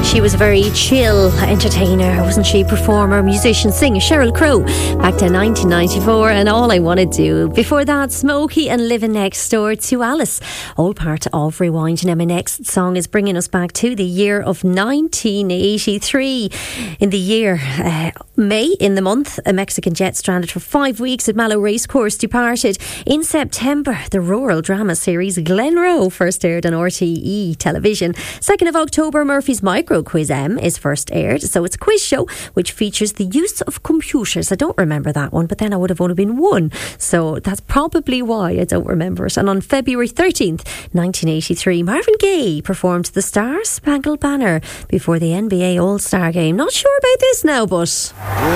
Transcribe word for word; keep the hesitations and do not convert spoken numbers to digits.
She was a very chill entertainer, wasn't she? Performer, musician, singer, Sheryl Crow, back to nineteen ninety-four, and All I Want to Do. Before that, Smokey and Living Next Door to Alice, all part of Rewind. Now my next song is bringing us back to the year of nineteen eighty-three. In the year, uh, May, in the month, a Mexican jet stranded for five weeks at Mallow Racecourse departed. In September, the rural drama series Glenroe first aired on R T E television. second of October, Murphy's Micro Quiz M is first aired. So it's a quiz show which features the use of computers. I don't remember that one, but then I would have only been one. So that's probably why I don't remember it. And on February thirteenth, nineteen eighty-three, Marvin Gaye performed the Star Spangled Banner before the N B A All-Star Game. Not sure about this now, but...